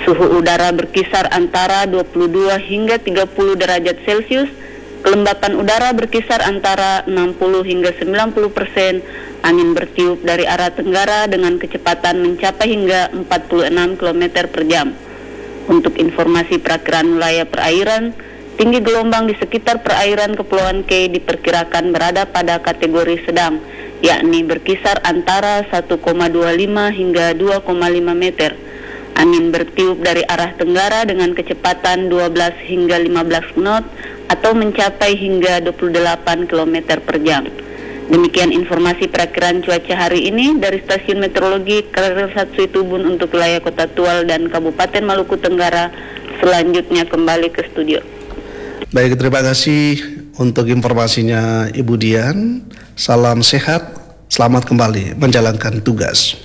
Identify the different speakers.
Speaker 1: Suhu udara berkisar antara 22 hingga 30 derajat Celcius. Kelembapan udara berkisar antara 60 hingga 90%. Angin bertiup dari arah tenggara dengan kecepatan mencapai hingga 46 km per jam. Untuk informasi perakiraan wilayah perairan, tinggi gelombang di sekitar perairan Kepulauan K diperkirakan berada pada kategori sedang, yakni berkisar antara 1,25 hingga 2,5 meter. Angin bertiup dari arah tenggara dengan kecepatan 12 hingga 15 knot atau mencapai hingga 28 km per jam. Demikian informasi perakiraan cuaca hari ini dari Stasiun Meteorologi Karel Satsu Tubun untuk wilayah Kota Tual dan Kabupaten Maluku Tenggara. Selanjutnya kembali ke studio.
Speaker 2: Baik, terima kasih untuk informasinya Ibu Dian. Salam sehat, selamat kembali menjalankan tugas.